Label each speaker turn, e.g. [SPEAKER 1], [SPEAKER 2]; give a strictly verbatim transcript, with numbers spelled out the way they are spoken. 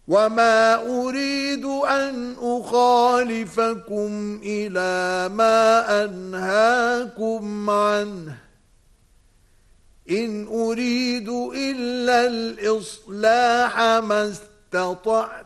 [SPEAKER 1] وما أريد أن أخالفكم إلى ما أنهاكم عنه إن أريد إلا الإصلاح ما استطعت